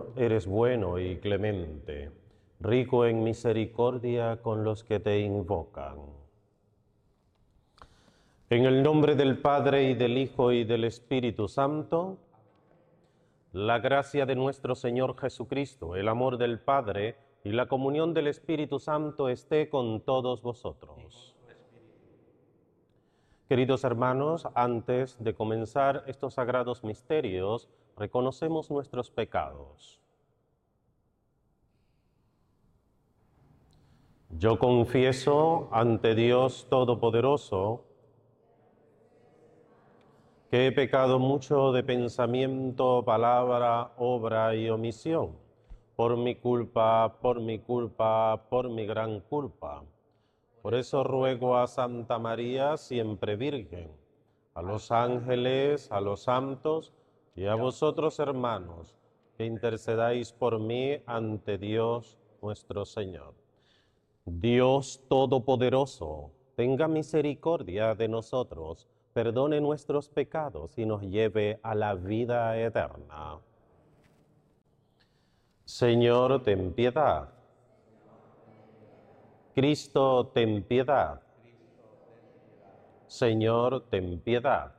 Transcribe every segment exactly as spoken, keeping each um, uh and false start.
Señor, eres bueno y clemente, rico en misericordia con los que te invocan. En el nombre del Padre, y del Hijo, y del Espíritu Santo, la gracia de nuestro Señor Jesucristo, el amor del Padre y la comunión del Espíritu Santo esté con todos vosotros. Queridos hermanos, antes de comenzar estos sagrados misterios, reconocemos nuestros pecados. Yo confieso ante Dios Todopoderoso que he pecado mucho de pensamiento, palabra, obra y omisión, por mi culpa, por mi culpa, por mi gran culpa. Por eso ruego a Santa María, siempre Virgen, a los ángeles, a los santos y a vosotros, hermanos, que intercedáis por mí ante Dios nuestro Señor. Dios Todopoderoso, tenga misericordia de nosotros, perdone nuestros pecados y nos lleve a la vida eterna. Señor, ten piedad. Cristo, ten piedad. Señor, ten piedad.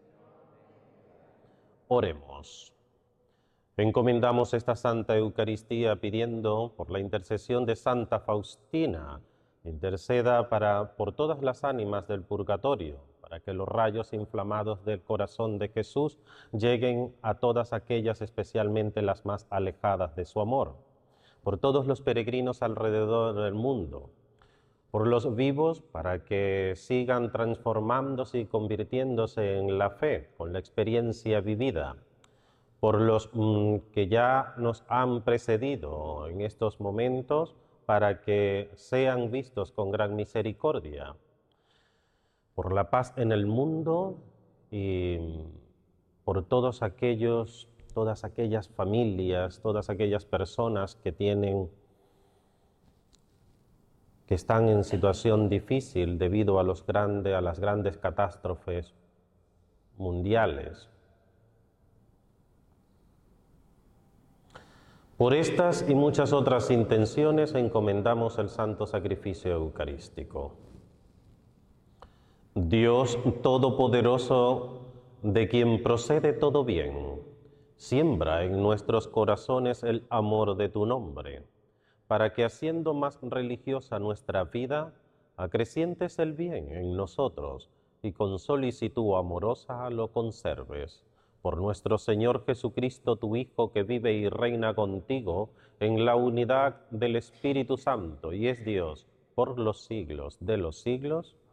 Oremos. Encomendamos esta Santa Eucaristía pidiendo por la intercesión de Santa Faustina, interceda para, por todas las ánimas del purgatorio, para que los rayos inflamados del corazón de Jesús lleguen a todas aquellas, especialmente las más alejadas de su amor, por todos los peregrinos alrededor del mundo, por los vivos, para que sigan transformándose y convirtiéndose en la fe, con la experiencia vivida, por los mmm, que ya nos han precedido en estos momentos, para que sean vistos con gran misericordia, por la paz en el mundo y por todos aquellos, todas aquellas familias, todas aquellas personas que tienen que están en situación difícil debido a, los grande, a las grandes catástrofes mundiales. Por estas y muchas otras intenciones encomendamos el Santo Sacrificio Eucarístico. Dios Todopoderoso, de quien procede todo bien, siembra en nuestros corazones el amor de tu nombre, para que haciendo más religiosa nuestra vida, acrecientes el bien en nosotros y con solicitud amorosa lo conserves. Por nuestro Señor Jesucristo, tu Hijo, que vive y reina contigo en la unidad del Espíritu Santo y es Dios por los siglos de los siglos.